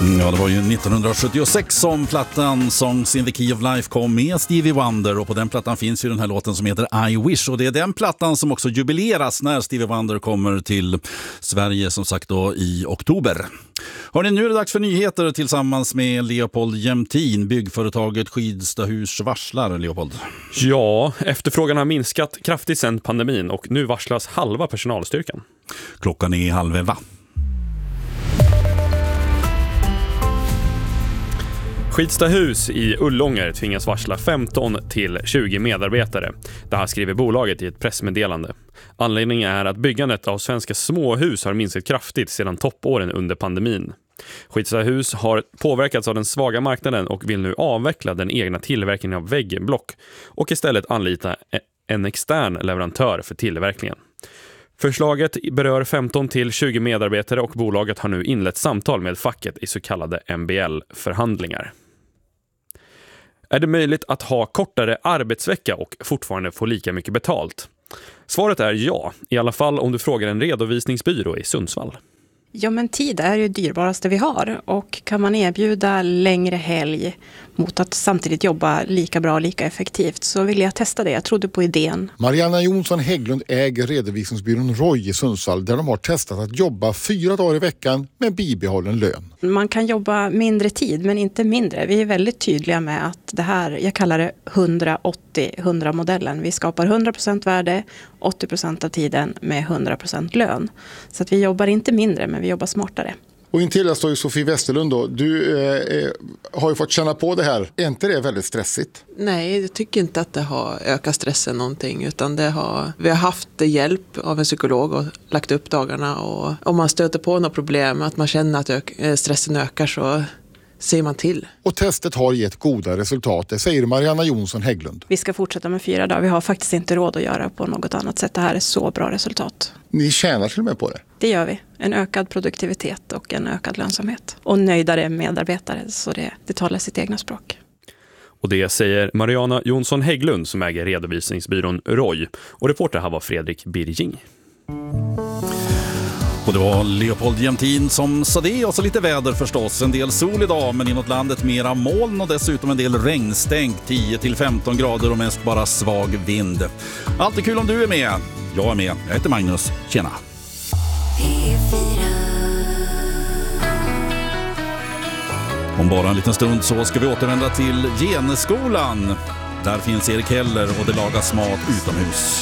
Ja, det var ju 1976 som plattan Songs in the Key of Life kom med Stevie Wonder, och på den plattan finns ju den här låten som heter I Wish, och det är den plattan som också jubileras när Stevie Wonder kommer till Sverige som sagt då i oktober. Hörrni, nu är det dags för nyheter tillsammans med Leopold Jämtin. Byggföretaget Skidstahus varslar, Leopold. Ja, efterfrågan har minskat kraftigt sedan pandemin och nu varslas halva personalstyrkan. Klockan är 10:30. Skidstahus i Ullånger tvingas varsla 15 till 20 medarbetare. Det här skriver bolaget i ett pressmeddelande. Anledningen är att byggandet av svenska småhus har minskat kraftigt sedan toppåren under pandemin. Skidstahus har påverkats av den svaga marknaden och vill nu avveckla den egna tillverkningen av väggblock och istället anlita en extern leverantör för tillverkningen. Förslaget berör 15 till 20 medarbetare och bolaget har nu inlett samtal med facket i så kallade MBL-förhandlingar. Är det möjligt att ha kortare arbetsvecka och fortfarande få lika mycket betalt? Svaret är ja, i alla fall om du frågar en redovisningsbyrå i Sundsvall. Ja, men tid är ju dyrbaraste vi har, och kan man erbjuda längre helg mot att samtidigt jobba lika bra och lika effektivt, så vill jag testa det. Jag trodde på idén. Marianna Jonsson Hägglund äger redovisningsbyrån Roy i Sundsvall, där de har testat att jobba 4 dagar i veckan med bibehållen lön. Man kan jobba mindre tid, men inte mindre. Vi är väldigt tydliga med att det här, jag kallar det 180-100-modellen. Vi skapar 100% värde, 80% av tiden med 100% lön. Så att vi jobbar inte mindre, men vi jobbar smartare. Och intill står ju Sofie Westerlund då. Du har ju fått känna på det här. Är inte det väldigt stressigt? Nej, jag tycker inte att det har ökat stressen någonting, utan vi har haft hjälp av en psykolog och lagt upp dagarna, och om man stöter på något problem, att man känner att stressen ökar, så ser man till. Och testet har gett goda resultat, det säger Marianna Jonsson Hägglund. Vi ska fortsätta med 4 dagar. Vi har faktiskt inte råd att göra på något annat sätt. Det här är så bra resultat. Ni tjänar till och med på det? Det gör vi. En ökad produktivitet och en ökad lönsamhet. Och nöjdare medarbetare, så det talar sitt egna språk. Och det säger Marianna Jonsson Hägglund som äger redovisningsbyrån Roy. Och reporter här var Fredrik Birging. Och det var Leopold Jämtin som sa det, och så lite väder förstås. En del sol idag, men inåt landet mera moln och dessutom en del regnstänk, 10-15 grader och mest bara svag vind. Allt är kul om du är med. Jag är med. Jag heter Magnus. Tjena. Om bara en liten stund så ska vi återvända till Geneskolan. Där finns Erik Heller och det lagas mat utomhus.